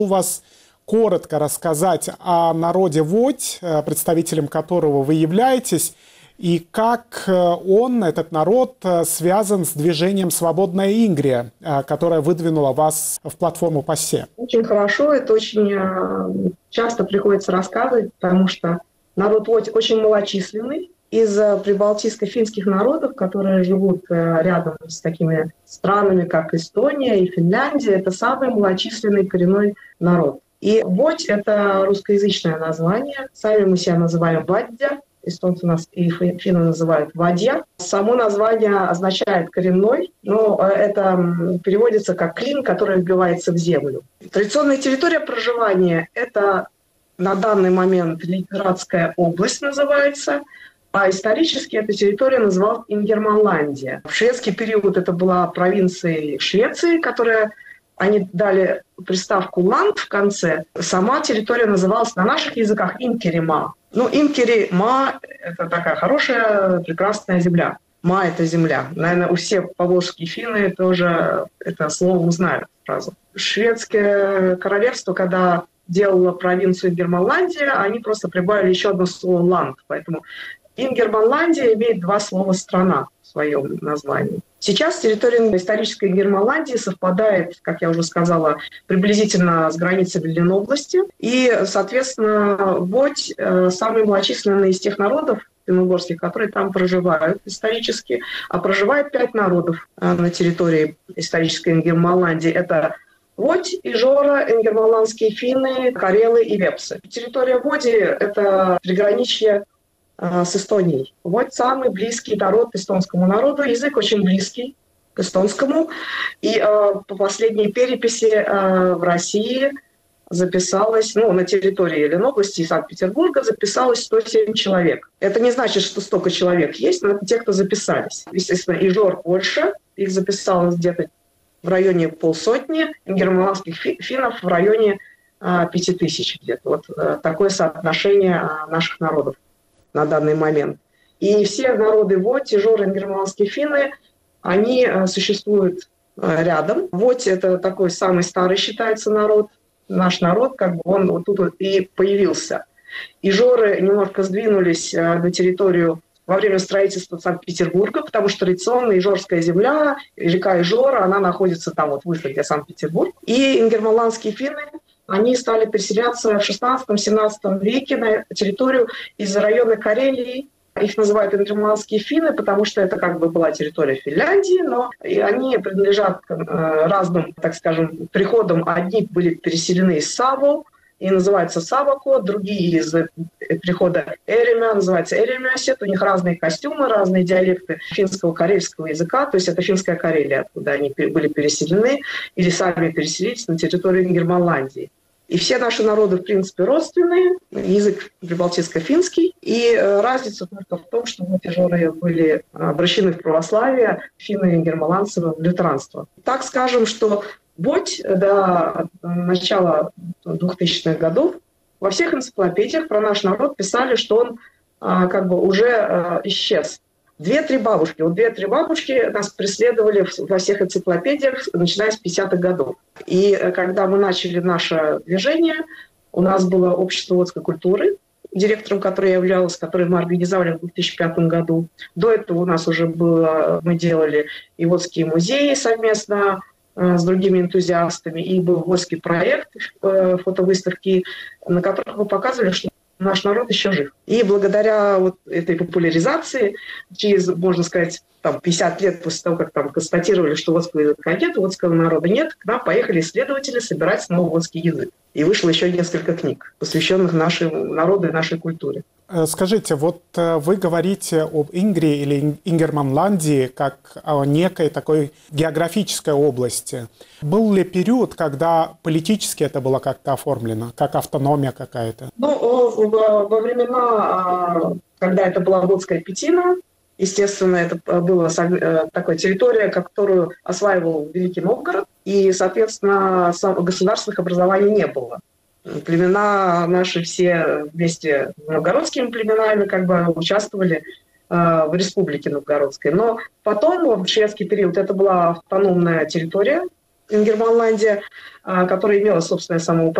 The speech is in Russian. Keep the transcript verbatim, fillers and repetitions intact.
у вас коротко рассказать о народе Водь, представителем которого вы являетесь, и как он, этот народ, связан с движением «Свободная Ингрия», которое выдвинуло вас в платформу ПАСЕ? Очень хорошо, это очень часто приходится рассказывать, потому что народ Водь очень малочисленный. Из прибалтийско-финских народов, которые живут рядом с такими странами, как Эстония и Финляндия, это самый малочисленный коренной народ. И Водь – это русскоязычное название. Сами мы себя называем Вадья. Эстонцы нас и финны называют Вадья. Само название означает «коренной», но это переводится как «клин, который вбивается в землю». Традиционная территория проживания – это на данный момент Ленинградская область называется, а исторически эта территория называлась Ингерманландия. В шведский период это была провинция Швеции, которая они дали приставку «ланд» в конце. Сама территория называлась на наших языках Инкерема. Ну, Инкерема – это такая хорошая, прекрасная земля. Ма – это земля. Наверное, у всех поволжские финны тоже это слово узнают сразу. Шведское королевство, когда делало провинцию Ингерманландия, они просто прибавили еще одно слово «ланд». Поэтому Ингерманландия имеет два слова «страна» в своем названии. Сейчас территория исторической Ингерманландии совпадает, как я уже сказала, приблизительно с границей Ленобласти. И, соответственно, Водь – самый малочисленный из тех народов финно-угорских, которые там проживают исторически. А проживает пять народов на территории исторической Ингерманландии. Это Водь, Ижора, ингерманландские финны, карелы и вепсы. Территория Води – это приграничье с Эстонией. Вот самый близкий народ к эстонскому народу. Язык очень близкий к эстонскому. И э, по последней переписи э, в России записалось, ну, на территории Ленобласти и Санкт-Петербурга записалось сто семь человек. Это не значит, что столько человек есть, но это те, кто записались. Естественно, Ижор больше. Их записалось где-то в районе полсотни. Ингерманландских финнов в районе э, пяти тысяч где-то. Вот э, такое соотношение э, наших народов на данный момент. И все народы Водь, Ижор, ингерманландские финны, они существуют рядом. Водь – это такой самый старый, считается, народ. Наш народ, как бы он вот тут вот и появился. Ижоры немножко сдвинулись на территорию во время строительства Санкт-Петербурга, потому что традиционно Ижорская земля, река Ижора, она находится там вот выше, где Санкт-Петербург. И ингерманландские финны, они стали переселяться в шестнадцатом-семнадцатом веке на территорию из района Карелии. Их называют ингерманландские финны, потому что это как бы была территория Финляндии, но и они принадлежат к разным, так скажем, приходам. Одни были переселены из Саво и называются Савако, другие из прихода Эремя, называются Эремясет. У них разные костюмы, разные диалекты финского, карельского языка, то есть это финская Карелия, откуда они были переселены или сами переселились на территорию Ингерманландии. И все наши народы, в принципе, родственные, язык прибалтийско-финский. И разница только в том, что вот ижоры были обращены в православие, финны и ингерманландцы в лютеранство. Так скажем, что Водь до начала двухтысячных годов во всех энциклопедиях про наш народ писали, что он как бы уже исчез. Две-три бабушки. Вот две-три бабушки нас преследовали во всех энциклопедиях, начиная с пятидесятых годов. И когда мы начали наше движение, у нас было общество водской культуры, директором которой я являлась, которое мы организовали в две тысячи пятом году. До этого у нас уже было, мы делали и водские музеи совместно с другими энтузиастами, и был водский проект, фотовыставки, на которых мы показывали, что наш народ еще жив. И благодаря вот этой популяризации, через, можно сказать, там, пятьдесят лет после того, как там констатировали, что водского языка нет, водского народа нет, к нам поехали исследователи собирать снова водский язык. И вышло еще несколько книг, посвященных нашему народу и нашей культуре. Скажите, вот вы говорите об Ингрии или Ингерманландии как о некой такой географической области. Был ли период, когда политически это было как-то оформлено, как автономия какая-то? Ну, во времена, когда это была Водская Пятина, естественно, это была такая территория, которую осваивал Великий Новгород, и, соответственно, государственных образований не было. Племена наши все вместе с новгородскими племенами как бы участвовали э, в республике новгородской. Но потом, в шведский период, это была автономная территория, Ингерманландия, которая имела собственное самоуправление,